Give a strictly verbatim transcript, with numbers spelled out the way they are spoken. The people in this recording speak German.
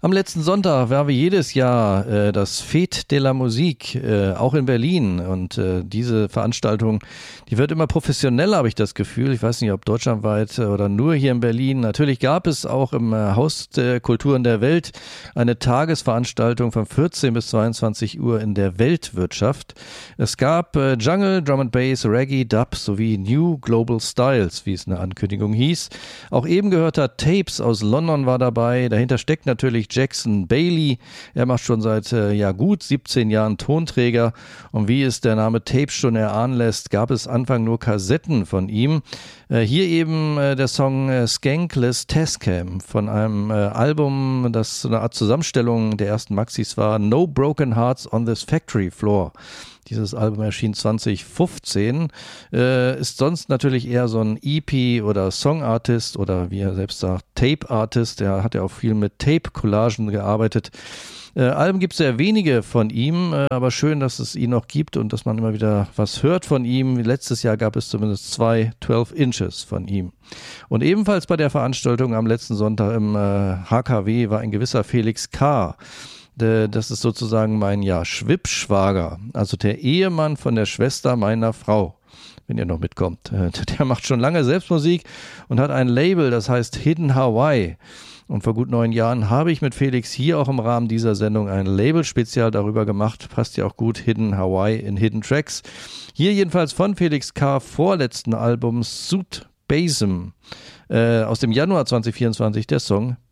Am letzten Sonntag war wie jedes Jahr äh, das Fête de la Musique, äh, auch in Berlin. Und äh, diese Veranstaltung, die wird immer professioneller, habe ich das Gefühl. Ich weiß nicht, ob deutschlandweit äh, oder nur hier in Berlin. Natürlich gab es auch im äh, Haus der Kulturen der Welt eine Tagesveranstaltung von vierzehn bis zweiundzwanzig Uhr in der Weltwirtschaft. Es gab äh, Jungle, Drum and Bass, Reggae, Dub sowie New Global Styles, wie es in der Ankündigung hieß. Auch eben gehörter Tapes aus London war dabei. Dahinter steckt natürlich Jackson Bailey. Er macht schon seit äh, ja gut siebzehn Jahren Tonträger. Und wie es der Name Tapes schon erahnen lässt, gab es Anfang nur Kassetten von ihm. Äh, hier eben äh, der Song äh, Skankless Tascam von einem äh, Album, das so eine Art Zusammenstellung der ersten Maxis war. No Broken Hearts on this Factory Floor. Dieses Album erschien zwanzig fünfzehn, äh, ist sonst natürlich eher so ein E P oder Song-Artist oder wie er selbst sagt, Tape-Artist. Er hat ja auch viel mit Tape-Collagen gearbeitet. Äh, Alben gibt es sehr wenige von ihm, äh, aber schön, dass es ihn noch gibt und dass man immer wieder was hört von ihm. Letztes Jahr gab es zumindest zwei zwölf Inches von ihm. Und ebenfalls bei der Veranstaltung am letzten Sonntag im äh, H K W war ein gewisser Felix K. Das ist sozusagen mein, ja, Schwippschwager, also der Ehemann von der Schwester meiner Frau, wenn ihr noch mitkommt. Der macht schon lange Selbstmusik und hat ein Label, das heißt Hidden Hawaii. Und vor gut neun Jahren habe ich mit Felix hier auch im Rahmen dieser Sendung ein Label-Spezial darüber gemacht. Passt ja auch gut, Hidden Hawaii in Hidden Tracks. Hier jedenfalls von Felix K. vorletzten Album Suit Basem äh, aus dem Januar zwanzig vierundzwanzig der Song